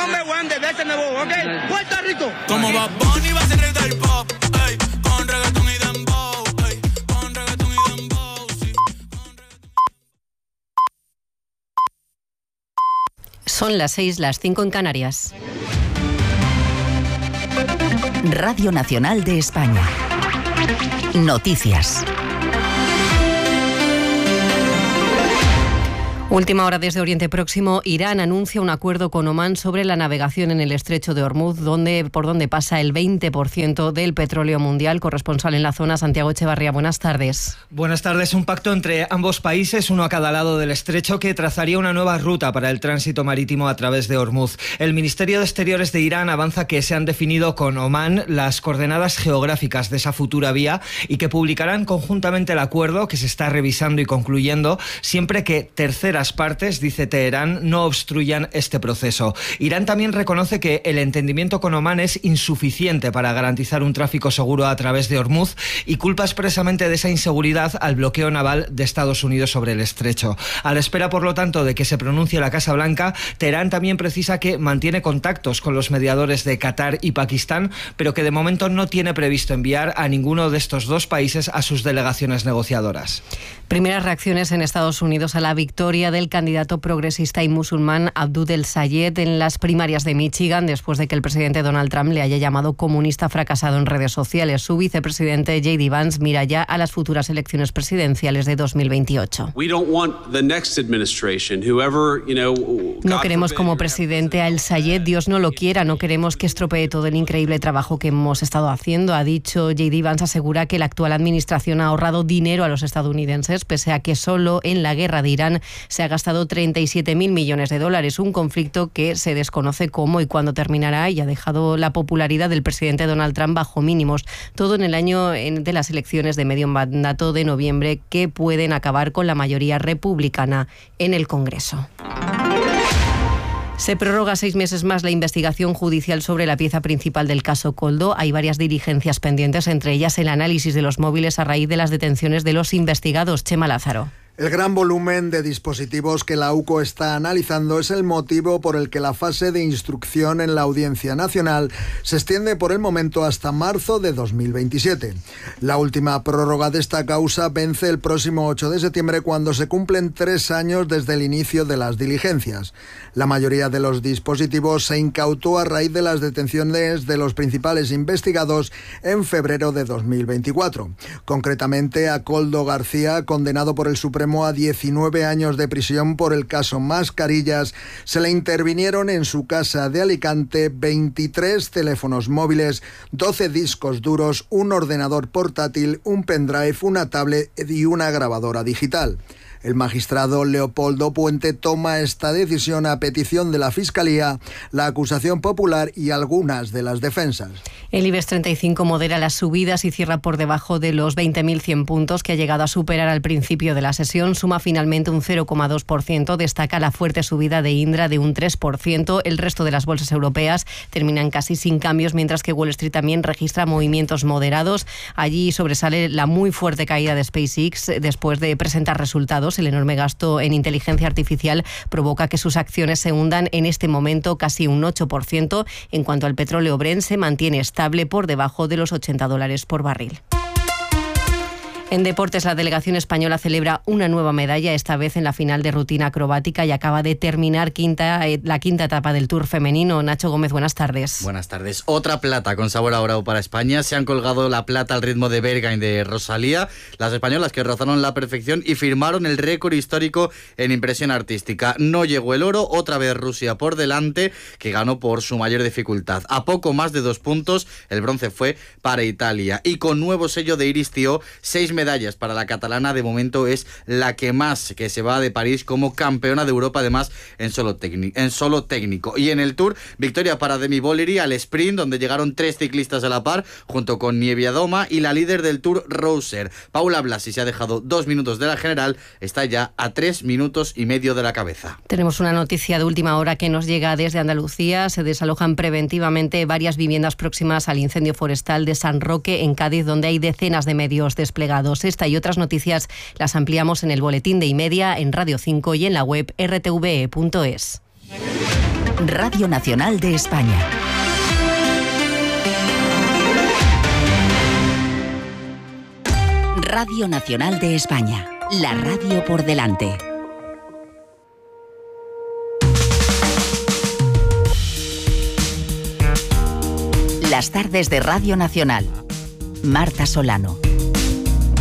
number one de veces nuevo, ¿ok? Puerto Rico. Como Bad Bunny va a ser rey del pop, ey, con reggaetón y dembow, ey, con reggaetón y dembow, sí. Son las 6, las 5 en Canarias. Radio Nacional de España. Noticias. Última hora desde Oriente Próximo. Irán anuncia un acuerdo con Omán sobre la navegación en el estrecho de Hormuz, por donde pasa el 20% del petróleo mundial. Corresponsal en la zona, Santiago Echevarría. Buenas tardes. Buenas tardes. Un pacto entre ambos países, uno a cada lado del estrecho, que trazaría una nueva ruta para el tránsito marítimo a través de Hormuz. El Ministerio de Exteriores de Irán avanza que se han definido con Omán las coordenadas geográficas de esa futura vía y que publicarán conjuntamente el acuerdo, que se está revisando y concluyendo, siempre que terceras partes, dice Teherán, no obstruyan este proceso. Irán también reconoce que el entendimiento con Omán es insuficiente para garantizar un tráfico seguro a través de Hormuz y culpa expresamente de esa inseguridad al bloqueo naval de Estados Unidos sobre el estrecho. A la espera, por lo tanto, de que se pronuncie la Casa Blanca, Teherán también precisa que mantiene contactos con los mediadores de Qatar y Pakistán, pero que de momento no tiene previsto enviar a ninguno de estos dos países a sus delegaciones negociadoras. Primeras reacciones en Estados Unidos a la victoria del candidato progresista y musulmán Abdul el-Sayed en las primarias de Michigan, después de que el presidente Donald Trump le haya llamado comunista fracasado en redes sociales. Su vicepresidente J.D. Vance mira ya a las futuras elecciones presidenciales de 2028. No queremos como presidente a el-Sayed, Dios no lo quiera, no queremos que estropee todo el increíble trabajo que hemos estado haciendo, ha dicho J.D. Vance. Asegura que la actual administración ha ahorrado dinero a los estadounidenses, pese a que solo en la guerra de Irán se ha gastado 37.000 millones de dólares, un conflicto que se desconoce cómo y cuándo terminará y ha dejado la popularidad del presidente Donald Trump bajo mínimos. Todo en el año de las elecciones de medio mandato de noviembre, que pueden acabar con la mayoría republicana en el Congreso. Se prorroga 6 meses más la investigación judicial sobre la pieza principal del caso Koldo. Hay varias diligencias pendientes, entre ellas el análisis de los móviles a raíz de las detenciones de los investigados. Chema Lázaro. El gran volumen de dispositivos que la UCO está analizando es el motivo por el que la fase de instrucción en la Audiencia Nacional se extiende por el momento hasta marzo de 2027. La última prórroga de esta causa vence el próximo 8 de septiembre, cuando se cumplen 3 años desde el inicio de las diligencias. La mayoría de los dispositivos se incautó a raíz de las detenciones de los principales investigados en febrero de 2024. Concretamente a Koldo García, condenado por el Supremo a 19 años de prisión por el caso Mascarillas, se le intervinieron en su casa de Alicante 23 teléfonos móviles, 12 discos duros, un ordenador portátil, un pendrive, una tablet y una grabadora digital. El magistrado Leopoldo Puente toma esta decisión a petición de la Fiscalía, la acusación popular y algunas de las defensas. El IBEX 35 modera las subidas y cierra por debajo de los 20.100 puntos que ha llegado a superar al principio de la sesión. Suma finalmente un 0,2%. Destaca la fuerte subida de Indra de un 3%. El resto de las bolsas europeas terminan casi sin cambios, mientras que Wall Street también registra movimientos moderados. Allí sobresale la muy fuerte caída de SpaceX después de presentar resultados. El enorme gasto en inteligencia artificial provoca que sus acciones se hundan en este momento casi un 8%. En cuanto al petróleo Brent, se mantiene estable por debajo de los $80 por barril. En deportes, la delegación española celebra una nueva medalla, esta vez en la final de rutina acrobática, y acaba de terminar la quinta etapa del Tour femenino. Nacho Gómez, buenas tardes. Buenas tardes. Otra plata con sabor a oro para España. Se han colgado la plata al ritmo de Berga y de Rosalía, las españolas que rozaron la perfección y firmaron el récord histórico en impresión artística. No llegó el oro, otra vez Rusia por delante, que ganó por su mayor dificultad. A poco más de 2 puntos, el bronce fue para Italia. Y con nuevo sello de Iris Tío, 6 medallas para la catalana. De momento es la que más, que se va de París como campeona de Europa, además en solo técnico. Y en el Tour, victoria para Demi Bolleri al sprint, donde llegaron 3 ciclistas a la par, junto con Nieviadoma y la líder del Tour, Rouser. Paula Blasi se ha dejado 2 minutos de la general, está ya a 3 minutos y medio de la cabeza. Tenemos una noticia de última hora que nos llega desde Andalucía. Se desalojan preventivamente varias viviendas próximas al incendio forestal de San Roque, en Cádiz, donde hay decenas de medios desplegados. Esta y otras noticias las ampliamos en el boletín de Y Media, en Radio 5 y en la web rtve.es. Radio Nacional de España. Radio Nacional de España. La radio por delante. Las tardes de Radio Nacional. Marta Solano.